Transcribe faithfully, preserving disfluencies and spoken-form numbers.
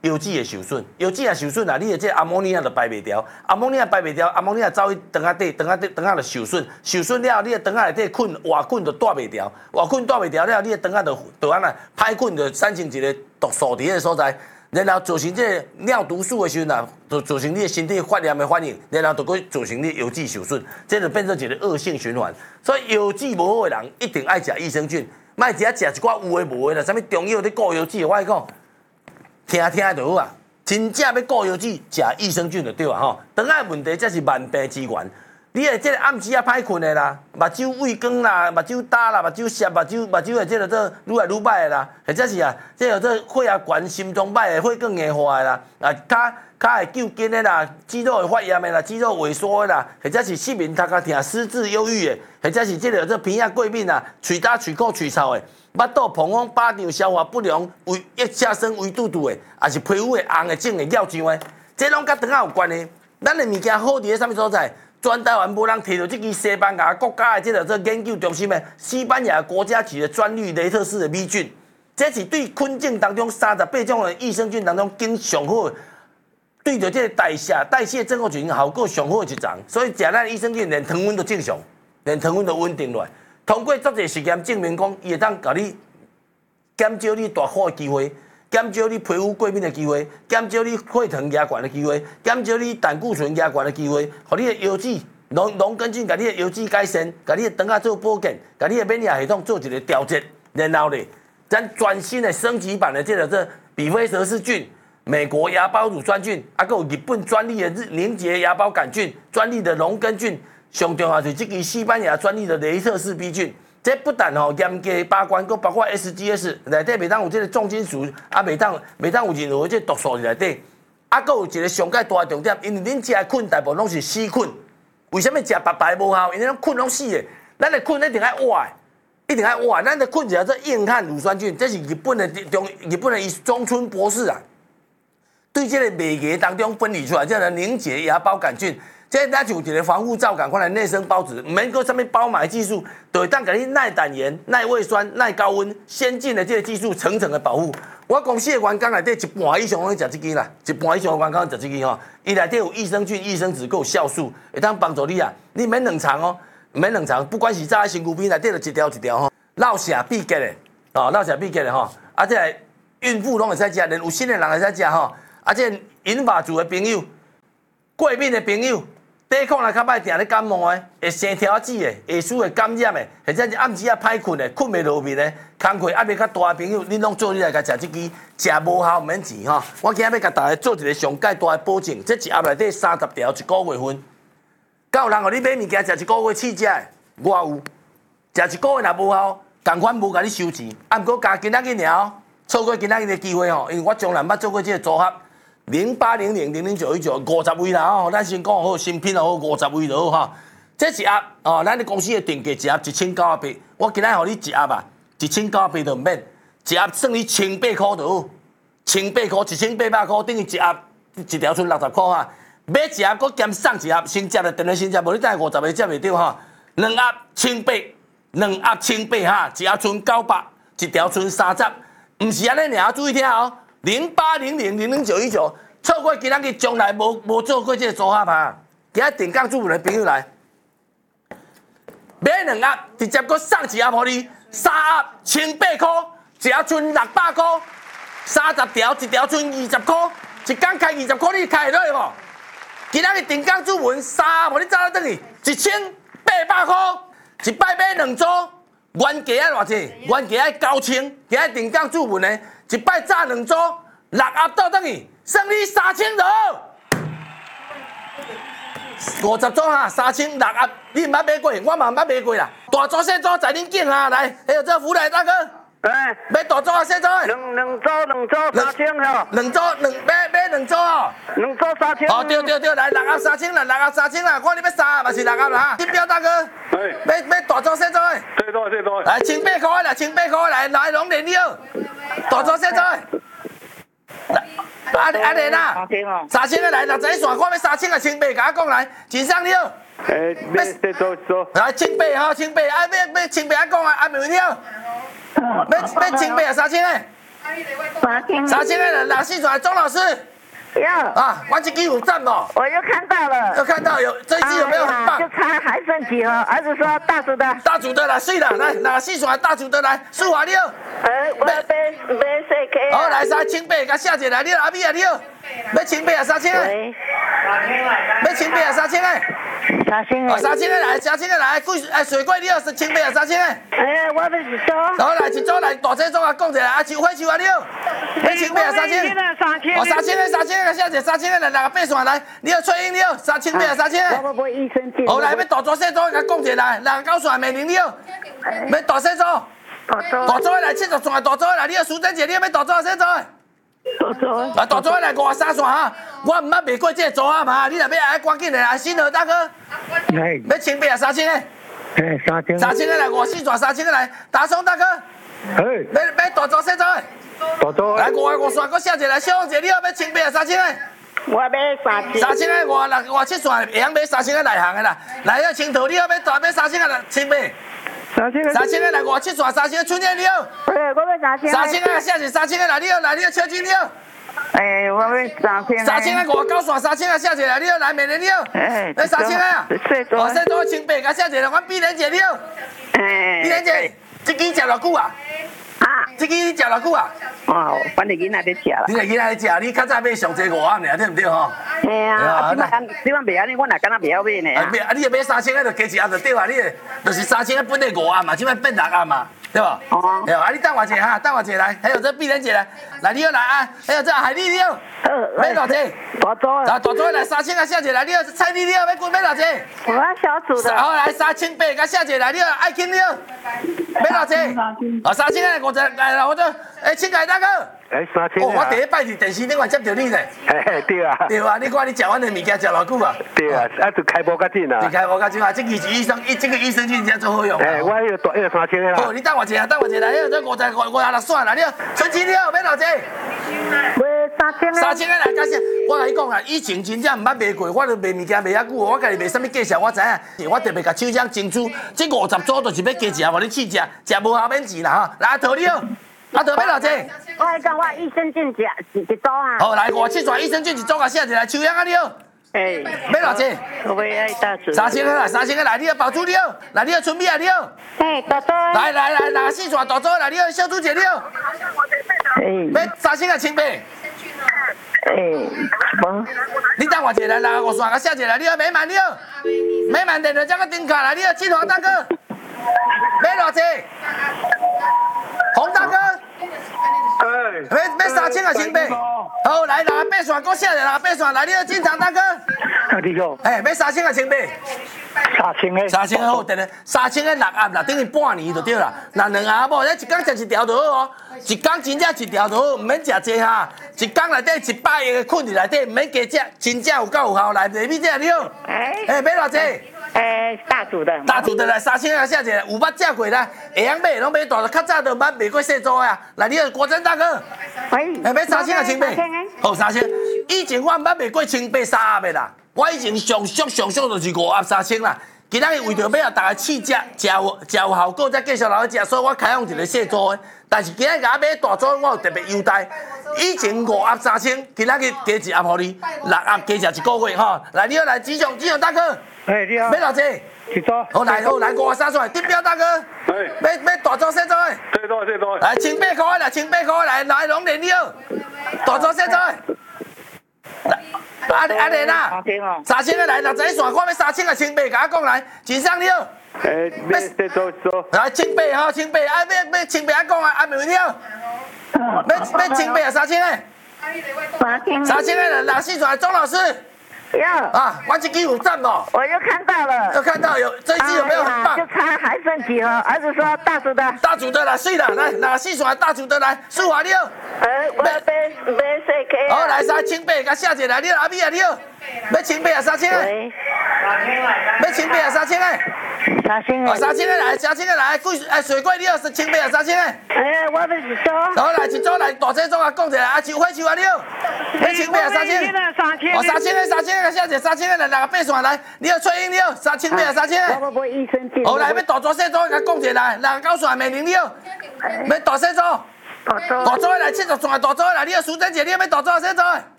油脂会受损，油脂也受损啊，你的这阿摩尼亚就排袂掉，阿摩尼亚排袂掉，阿摩尼亚走去肠仔底，肠仔底肠仔就受损，受损了，你的肠仔内底菌活菌就带袂掉，活菌带袂掉了，你的肠仔就就安那歹菌就产生一个毒素伫个所在。然后造成这尿毒素的时候啊，就造成你的身体发炎的反应，然后就会造成你油脂受损，这就变成一个恶性循环。所以油脂无好的人一定爱食益生菌，莫只食一寡有的无的啦，啥物中药咧顾油脂，我讲听听就好啊。真正要顾油脂，食益生菌就对啊吼。肠仔问题才是万病之源。你的这个暗时啊歹困的啦，目睭畏光啦，目睭焦啦，目睭涩，目睭目睭的这个做愈来愈歹的啦，或者是啊，这个做血压悬、心脏歹的、血管硬化的啦，啊，骹骹会揪筋的啦，肌肉会发炎的啦，肌肉萎缩的啦，或者是失眠、头壳痛、失智、忧郁的，或者是这个做鼻仔过敏啦，喙焦、喙苦、喙臭的，腹肚膨风、巴胀、消化不良、胃液下生、胃肚肚的，也是皮肤的红的、肿的、尿胀的，这拢甲肠仔有关系。咱的物件好伫咧啥物所在？全台湾无人摕到这支西班牙国家的这个这研究中心的西班牙国家级的专利雷特氏的米菌，这是对菌种当中三十八种的益生菌当中经上好，对着这个代谢代谢症候群效果上好的一种。所以食咱的益生菌，连糖分都正常，连糖分都稳定落来。通过足侪实验证明讲，伊会当甲你减少你大火的机会。减少你皮肤过敏的机会，减少你血糖压悬的机会，减少你胆固醇压悬的机会，互你的油脂农农根菌，甲你的油脂改善，甲你的肠仔做保健，甲你的免疫系统做一个调节，然后咧，咱全新的升级版的这个这比菲蛇氏菌、美国芽孢乳酸菌，啊，还有日本专利的日凝结芽孢杆菌、专利的农根菌，上重要是这个西班牙专利的雷特氏 B 菌。这不但吼严格把关，佮包括 S G S 内底袂当有这个重金属，啊袂当袂当有任何这毒素伫内底，啊，佮有一个上界大的重点，因为恁食的菌大部分拢是死菌，为什么食白白无效？因为咱菌拢死的，咱的菌一定爱活的，一定爱活的。咱的菌叫做硬汉乳酸菌，这是日本的中日本的中村博士啊，对这个麦芽当中分离出来，这个凝结芽孢杆菌。这咱就有一个防护罩，赶快来内生孢子，唔免搁上面包埋技术，就会当给你耐胆盐、耐胃酸、耐高温，先进的这个技术层层的保护。我公司的员工内底一半以上拢食这支啦，一半以上的员工食这支吼，伊内底有益生菌、益生质，够有酵素，会当帮助你啊。你免冷藏哦，免冷藏，不管是炸在身躯边内底就一条一条吼，落下必结的，哦，落下必结的吼，啊，这个孕妇拢会使食，连有新的人会使食吼，啊，这银发族的朋友、过敏的朋友。抵抗力较歹，定咧感冒的，会生条子的，会输会感染的，或者是暗时啊歹困的，困袂落眠的，工课压力较大的朋友，恁拢做你来甲食这支，食无效毋免钱吼。我今日要甲大家做一个上界大的保证，这一盒内底三十条，一个月份。敢有人互你买物件食一个月试食的？我有，食一个月若无效，共款无甲你收钱。啊，毋过加今仔日尔，错过今仔日的机会吼，因为我从来捌做过这个组合。零八零零零零九一九五十位啦吼，咱先讲好新品就好，五十位就好哈。这一盒哦，咱的公司的定价一盒一千九百八，我今仔互你一盒啊，一千九百八就免，一盒算你千八块就好，千八块一千八百块等于一盒一条剩六十块哈。买一盒搁兼送一盒，先接就等于先接，无你等五十个接袂到哈。两盒千八，两盒千八哈，一盒剩九百，一条剩三十，唔是安尼尔，注意听哦。零八零零零零九一九，错过今仔日从来无无做过这个组合啊！今仔定岗主文的朋友来，买两盒，直接搁送一盒给你，三盒千八块，一盒剩六百块，三十条一条剩二十块，一天开二十块，你开会落无？今仔日定岗主文三盒，你走到等去一千八百块，一摆买两组，原价爱偌济？原价爱九千，今仔定岗主文的。一摆炸两组，六盒倒等去，算你三千就好。五十组哈，三千六盒，你毋捌买过，我嘛毋捌买过啦。大组小组在恁拣哈，来，还有这福来大哥， 哎， 买大组啊小组？ 两两组两组三千吼， 两组两买买两组哦， 两组三千。 哦对对对，来六盒三千啦，六盒三千啦，看你要三盒嘛是六盒啦哈。金标大哥， 哎， 买买大组小组的， 最多最多。 来千八块啦，千八块来来拢连了。大组小组的。阿阿莲啊， 三千哦， 三千个来，六十一线，看要三千个千八，甲我讲来，真上了。 诶，要再做做。 来千八吼，千八，啊要要千八啊讲啊，啊袂了。要要千八啊，三千个。 三千。 三千个人，哪四转？钟老师。 有。 啊，我这支有赞不？ 我又看到了。 又看到有这一支有没有很棒？ 就差还剩几盒？儿子说大组的。 大组的来，睡了，来哪四转？大组的来，四华六。 呃，我买买四 K。 好，来三千八，甲下一来，你阿米啊你，要千八啊三千个。要千八啊三千个。 三千个。 哦，三千个来，三千个来，贵哎水果料是千八啊三千个。 哎，我要一组。 好来一组来，大这组啊，讲一下啊，秋花秋啊料，要千八啊三千。哦，三千个三千个，下一三千个来，六个八线来，你要吹音料，三千八啊三千个。 我买益生菌。 好来，要大组小组，甲讲一下来，六个九线美玲料，要大小组。 大组。 大组来七十线，大组来，你要苏珍姐，你要大组小组。 大组。 啊，大组来五十三线哈，我毋捌卖过这个组啊嘛，你若要爱赶紧的来，新河大哥。 哎。 要千八啊三千个。 哎，三千。 三千个来，五四线三千个来，大松大哥。 哎。 要要大组小组。 大组。 来五个五线，搁写一来，小王姐，你要要千八啊三千个。 我买三千。 三千个五六五七线，会晓买三千个内行的啦。来要青桃，你要要大买三千个来，千八。 三千个。 三千个来五七线，三千个春燕你要。 对，我买三千。 三千个写一三千个来，你要来你要秋金你要。 哎，我买三千。 三千个五九线，三千个写一来，你要来美人你要。 哎。 那三千个啊。 最多。 哦，最多千八，甲写一来，阮碧莲姐你要。 哎。 碧莲姐，这支食偌久啊？ 啊。 这支你食偌久啊？ 哦，反正囡仔在食啦。 你个囡仔在食，你较早买上济五盒尔，对毋对吼？ 嘿啊，你讲袂安尼，我哪敢若袂晓买呢？ 啊，啊，你买三千个就加一盒就对啊，你就是三千个本来五盒嘛，即摆变六盒嘛，对吧？哦。对吧？啊，你等我一下哈，等我一下来，还有这碧莲姐来，来你要来啊，还有这海丽你要，买偌济？ 大组。 啊，大组来三千个写一来，你要蔡丽你要买几买偌济？ 我小组的。 好来三千八，甲写一来，你要爱卿你要买偌济？啊，三千个五十来，我就诶，请介大哥。 哎，三千。 哦，我第一摆伫电视顶面接到你咧。 嘿嘿，对啊。 对啊，你看你食阮的物件食偌久啊？ 对啊，啊就开播较紧啊。 你开播较紧啊，这个是医生，这个医生真正做好用。 哎，我迄个大，迄个三千个啦。 好，你等我一下，等我一下，来，迄个五十五五十六线啦，你春钱了，买偌济？ 买三千个。 三千个来，感谢。我甲你讲啊，以前真正毋捌卖过，我都卖物件卖遐久，我家己卖啥物介绍，我知影。我特别甲厂商争取，这五十组就是要加一下，无你试食，食无效免钱啦哈。来，阿桃你好，阿桃买偌济？ 我来讲，我益生菌食一一组啊。 好，来五七线益生菌一组啊，写一来，秋阳啊你好。 哎。 买偌济？ 我买一大组。 三千个来，三千个来，你要包猪了，来你要春米啊你好。 哎，大组。 来来来，哪四线大组来，你要小猪姐你好。 哎。 要三千个千八。 哎，无。 你等我一下来，六五线甲写一来，你要买慢你好。买慢电话这个顶卡来，你要金华大哥。买偌济？洪大哥。 哎。 要要三千个千八。好，来六个八线，搁写一六个八线来，你要进场大哥。 啊，你好。 哎，要三千个千八。 三千个。 三千个好，等下三千个六盒啦，等于半年就对啦。那两盒无，咱一工食一条就好哦。一工真正一条就好，唔免食济哈。一工内底一百个困伫内底，唔免加食，真正有够有效来。内面这你好。哎。哎，买偌济？ 哎，大组的。 大组的来，三千个写一个，有捌食过啦，会晓买，拢买大，较早都捌卖过小组啊。来，你好，国珍大哥。 喂。 哎，买三千个千八。好，三千。以前我毋捌卖过千八三盒的啦，我以前上俗上俗就是五盒三千啦。今仔日为着要让大家试食，食有食有效果，再继续落去食，所以我开放一个小组的。但是今仔日甲我买大组，我有特别优待。以前五盒三千，今仔日加一盒互你，六盒加食一个月吼。来，你好来，志雄，志雄大哥。 哎，你好。 买偌济？ 一组。 好来，好来，五十三线，顶标大哥。 哎。 买买大组小组的。 最多最多。 来，千八块来，千八块来，来龙年你好。大组小组的。来。阿阿莲啊，三千个来，六十一线，我要三千个千八，甲我讲来，钱生你好。 诶，买这组组。 来千八吼，千八，啊要要千八啊讲啊，阿妹你好。要要千八啊，三千个。 三千。 三千个人，哪四线？钟老师。 有。 啊，我这支有赞不？ 我又看到了。 又看到有这一支有没有很棒？ 就差还剩几盒？儿子说大组的。 大组的来，睡了，来哪四线？大组的来，四华你好。 呃，我买买四 K。 好，来三千八，甲写一来，你阿米啊你好。要千八啊，三千个。要千八啊，三千个。 三千个。 哦，三千个来，三千个来，贵哎水果你好，是千八啊，三千个。 哎，我要一组。 好来，一组来，大这组啊，讲一下，啊，秋花秋啊你好。要千八啊，三千。哦，三千个，三千个，写一三千个来，六个八线来，你好吹音你好，三千八啊，三千个。 我买益生菌。 好来，要大组小组，甲讲一下来，六个九线美玲你好。要大小组。 大组大组的来七十转，大组的来，你个苏贞姐，你要要大组先做？